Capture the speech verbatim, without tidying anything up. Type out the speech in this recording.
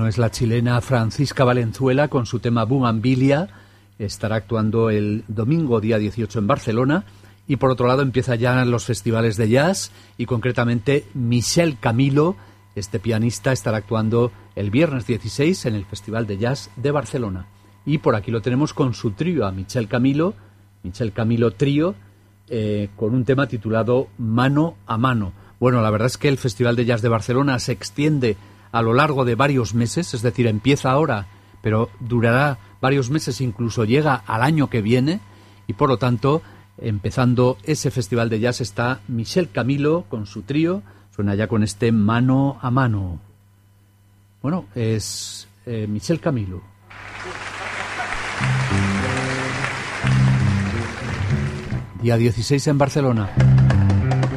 Bueno, es la chilena Francisca Valenzuela con su tema Bugambilia. Estará actuando el domingo día dieciocho en Barcelona. Y por otro lado empieza ya los festivales de jazz y concretamente Michel Camilo, este pianista, estará actuando el viernes dieciséis en el Festival de Jazz de Barcelona. Y por aquí lo tenemos con su trío, a Michel Camilo, Michel Camilo Trío, eh, con un tema titulado Mano a Mano. Bueno, la verdad es que el Festival de Jazz de Barcelona se extiende a lo largo de varios meses, es decir, empieza ahora, pero durará varios meses, incluso llega al año que viene, y por lo tanto, empezando ese Festival de Jazz está Michel Camilo con su trío, suena ya con este Mano a Mano. Bueno, es eh, Michel Camilo. Día dieciséis en Barcelona.